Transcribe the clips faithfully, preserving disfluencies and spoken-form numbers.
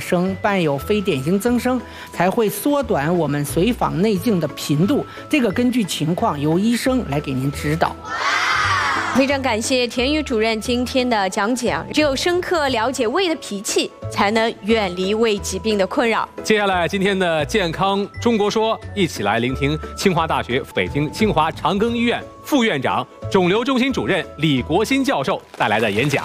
生，伴有非典型增生，才会缩短我们随访内镜的频度。这个根据情况由医生来给您指导。 非常感谢田宇主任今天的讲解啊！只有深刻了解胃的脾气，才能远离胃疾病的困扰。 接下来，今天的健康中国说，一起来聆听清华大学北京清华长庚医院副院长、肿瘤中心主任李国新教授带来的演讲。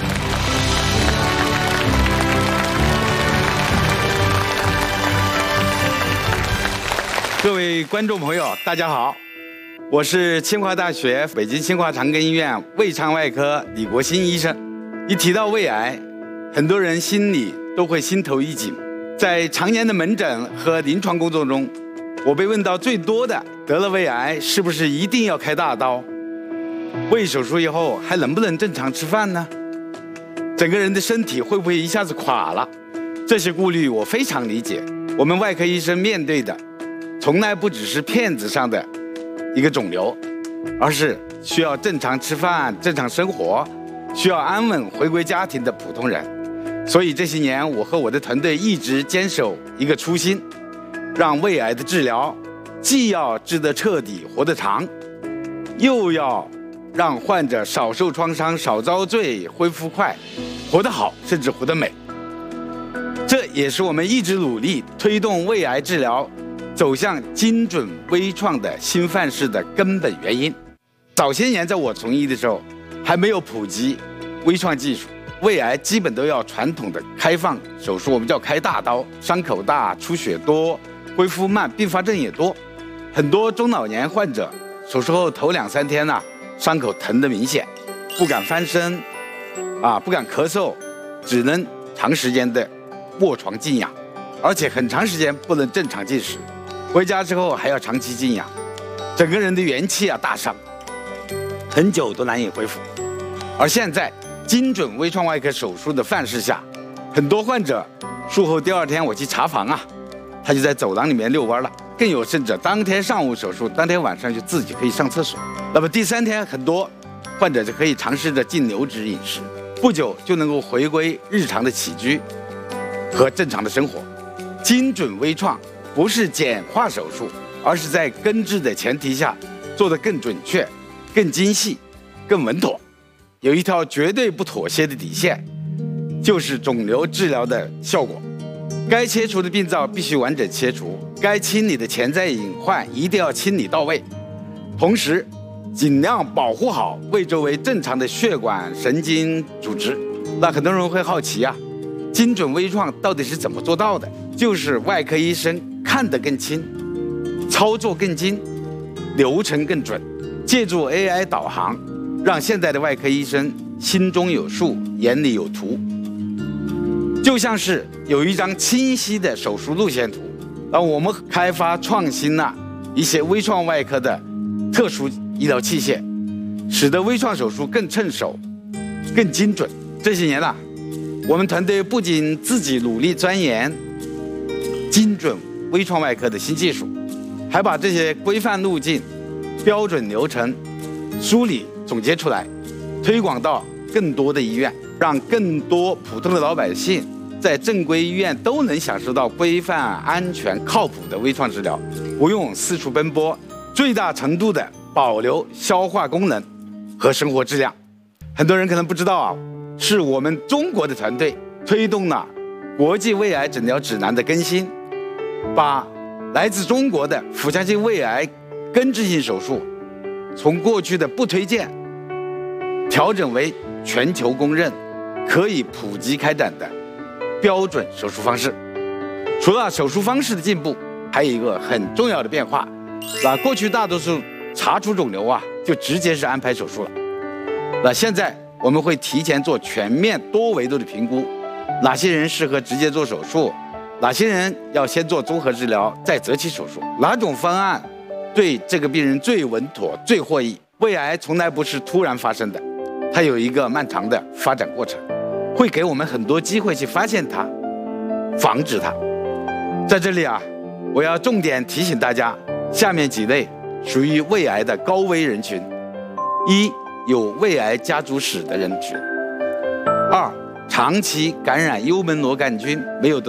各位观众朋友，大家好。我是清华大学北京清华长庚医院胃肠外科李国新医生。一提到胃癌，很多人心里都会心头一紧。在常年的门诊和临床工作中，我被问到最多的，得了胃癌是不是一定要开大刀？胃手术以后还能不能正常吃饭呢？整个人的身体会不会一下子垮了？这些顾虑我非常理解。我们外科医生面对的，从来不只是片子上的一个肿瘤，而是需要正常吃饭、正常生活，需要安稳回归家庭的普通人。所以这些年，我和我的团队一直坚守一个初心，让胃癌的治疗既要治得彻底、活得长，又要让患者少受创伤、少遭罪、恢复快、活得好，甚至活得美。这也是我们一直努力推动胃癌治疗走向精准微创的新范式的根本原因。早些年在我从医的时候，还没有普及微创技术，胃癌基本都要传统的开放手术，我们叫开大刀，伤口大、出血多、恢复慢、并发症也多。很多中老年患者手术后头两三天呢、啊，伤口疼得明显，不敢翻身，啊，不敢咳嗽，只能长时间的卧床静养，而且很长时间不能正常进食。回家之后还要长期静养，整个人的元气啊大伤，很久都难以恢复。而现在精准微创外科手术的范式下，很多患者术后第二天我去查房啊，他就在走廊里面遛弯了。更有甚者，当天上午手术，当天晚上就自己可以上厕所。那么第三天，很多患者就可以尝试着禁流质饮食，不久就能够回归日常的起居和正常的生活。精准微创不是简化手术，而是在根治的前提下做得更准确、更精细、更稳妥。有一条绝对不妥协的底线，就是肿瘤治疗的效果。该切除的病灶必须完整切除，该清理的潜在隐患一定要清理到位，同时尽量保护好胃周围正常的血管、神经组织。那很多人会好奇啊，精准微创到底是怎么做到的？就是外科医生看得更清，操作更精，流程更准，借助 A I 导航，让现在的外科医生心中有数，眼里有图。就像是有一张清晰的手术路线图，让我们开发创新了一些微创外科的特殊医疗器械，使得微创手术更趁手、更精准。这些年了，我们团队不仅自己努力钻研精准微创外科的新技术，还把这些规范路径、标准流程梳理总结出来，推广到更多的医院，让更多普通的老百姓在正规医院都能享受到规范、安全、靠谱的微创治疗，不用四处奔波，最大程度的保留消化功能和生活质量。很多人可能不知道啊，是我们中国的团队推动了国际胃癌诊疗指南的更新，把来自中国的腹腔镜胃癌根治性手术从过去的不推荐调整为全球公认可以普及开展的标准手术方式。除了手术方式的进步，还有一个很重要的变化，那过去大多数查出肿瘤啊就直接是安排手术了，那现在我们会提前做全面多维度的评估，哪些人适合直接做手术，哪些人要先做综合治疗再择期手术，哪种方案对这个病人最稳妥最获益。胃癌从来不是突然发生的，它有一个漫长的发展过程，会给我们很多机会去发现它，防止它。在这里啊，我要重点提醒大家，下面几类属于胃癌的高危人群：一、有胃癌家族史的人群；二、长期感染幽门螺杆菌没有得